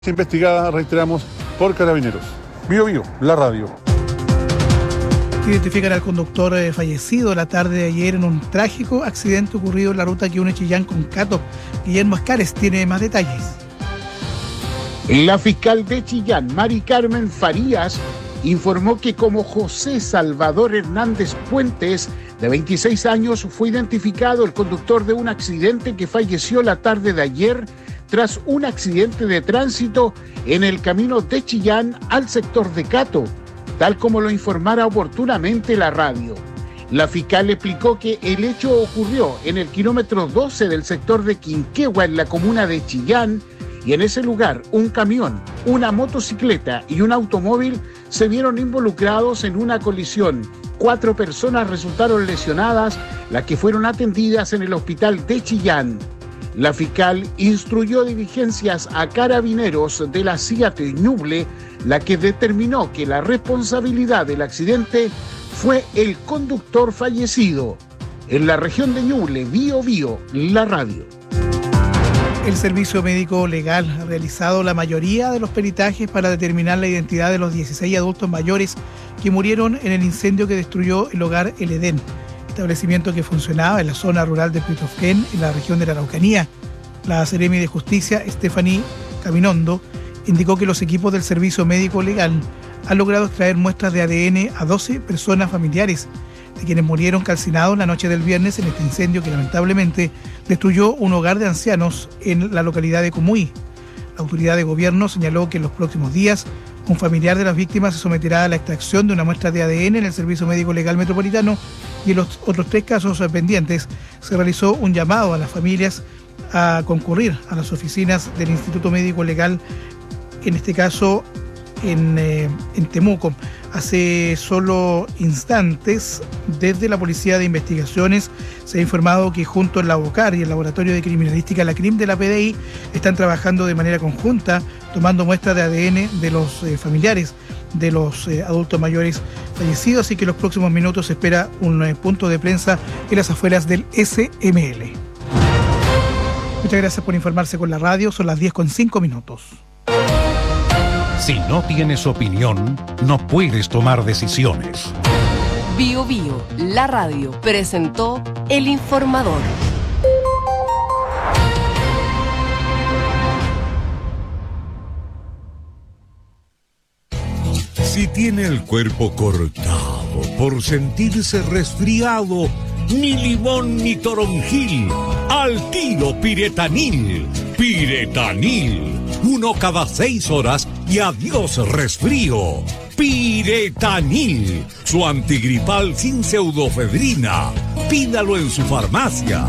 Investigada, reiteramos, por Carabineros. Bío Bío, la radio. Identifican al conductor fallecido la tarde de ayer en un trágico accidente ocurrido en la ruta que une Chillán con Cato. Guillermo Ascares tiene más detalles. La fiscal de Chillán, Mari Carmen Farías, informó que como José Salvador Hernández Puentes, de 26 años, fue identificado el conductor de un accidente que falleció la tarde de ayer tras un accidente de tránsito en el camino de Chillán al sector de Cato, tal como lo informara oportunamente la radio. La fiscal explicó que el hecho ocurrió en el kilómetro 12 del sector de Quinquegua, en la comuna de Chillán, y en ese lugar un camión, una motocicleta y un automóvil se vieron involucrados en una colisión. 4 personas resultaron lesionadas, las que fueron atendidas en el hospital de Chillán. La fiscal instruyó diligencias a Carabineros de la CIAT Ñuble, la que determinó que la responsabilidad del accidente fue el conductor fallecido. En la región de Ñuble, Bío Bío, la radio. El Servicio Médico Legal ha realizado la mayoría de los peritajes para determinar la identidad de los 16 adultos mayores que murieron en el incendio que destruyó el hogar El Edén, establecimiento que funcionaba en la zona rural de Petrofén, en la región de la Araucanía. La Seremi de Justicia, Stephanie Caminondo, indicó que los equipos del Servicio Médico Legal han logrado extraer muestras de ADN a 12 personas familiares de quienes murieron calcinados la noche del viernes en este incendio que lamentablemente destruyó un hogar de ancianos en la localidad de Comuy. La autoridad de gobierno señaló que en los próximos días un familiar de las víctimas se someterá a la extracción de una muestra de ADN en el Servicio Médico Legal Metropolitano, y en los otros 3 casos pendientes se realizó un llamado a las familias a concurrir a las oficinas del Instituto Médico Legal, en este caso en Temuco. Hace solo instantes, desde la Policía de Investigaciones se ha informado que junto al Labocar y el Laboratorio de Criminalística, la CRIM de la PDI, están trabajando de manera conjunta, tomando muestras de ADN de los familiares de los adultos mayores fallecidos, así que en los próximos minutos se espera un punto de prensa en las afueras del SML. Muchas gracias por informarse con la radio, son las 10:05. Si no tienes opinión, no puedes tomar decisiones. Bío Bío, la radio, presentó El Informador. Si tiene el cuerpo cortado por sentirse resfriado, ni limón ni toronjil, al tiro Piretanil. Piretanil, 1 cada 6 horas y adiós resfrío. Piretanil, su antigripal sin pseudofedrina. Pídalo en su farmacia.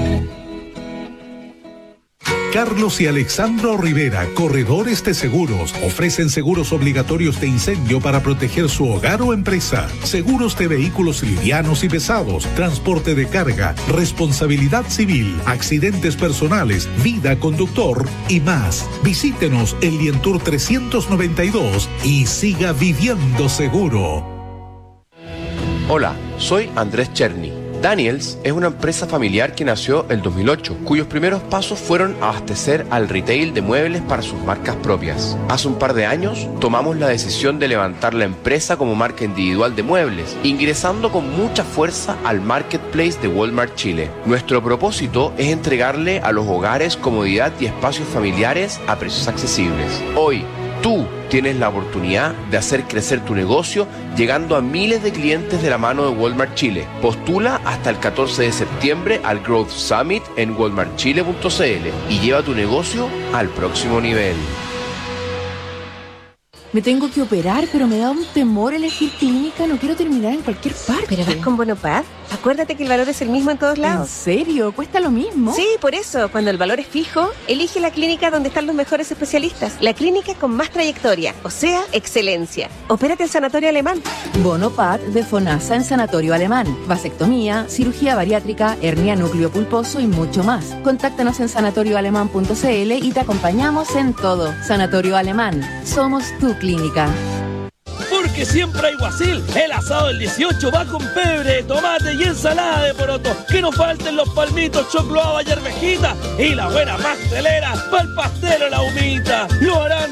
Carlos y Alexandro Rivera, corredores de seguros, ofrecen seguros obligatorios de incendio para proteger su hogar o empresa, seguros de vehículos livianos y pesados, transporte de carga, responsabilidad civil, accidentes personales, vida conductor y más. Visítenos en Lientour 392 y siga viviendo seguro. Hola, soy Andrés Cherny. Daniels es una empresa familiar que nació el 2008, cuyos primeros pasos fueron abastecer al retail de muebles para sus marcas propias. Hace un par de años tomamos la decisión de levantar la empresa como marca individual de muebles, ingresando con mucha fuerza al marketplace de Walmart Chile. Nuestro propósito es entregarle a los hogares comodidad y espacios familiares a precios accesibles. Hoy, tú tienes la oportunidad de hacer crecer tu negocio llegando a miles de clientes de la mano de Walmart Chile. Postula hasta el 14 de septiembre al Growth Summit en walmartchile.cl y lleva tu negocio al próximo nivel. Me tengo que operar, pero me da un temor elegir clínica. No quiero terminar en cualquier parte. ¿Pero vas con Bonopad? Acuérdate que el valor es el mismo en todos lados. ¿En serio? ¿Cuesta lo mismo? Sí, por eso. Cuando el valor es fijo, elige la clínica donde están los mejores especialistas. La clínica con más trayectoria, o sea, excelencia. Opérate en Sanatorio Alemán. Bonopad de FONASA en Sanatorio Alemán. Vasectomía, cirugía bariátrica, hernia núcleo pulposo y mucho más. Contáctanos en sanatorioalemán.cl y te acompañamos en todo. Sanatorio Alemán. Somos tu clínica. ¿Por porque siempre hay guasil. El asado del 18 va con pebre, tomate y ensalada de poroto. Que no falten los palmitos, choclo, haba y arvejita. Y la buena pastelera, pa'l pastel o la humita. Lo harán